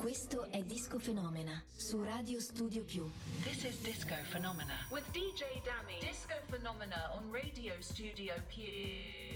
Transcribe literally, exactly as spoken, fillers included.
Questo è Disco Fenomena su Radio Studio Più. This is Disco Phenomena with D J Dammy. Disco Phenomena on Radio Studio Più.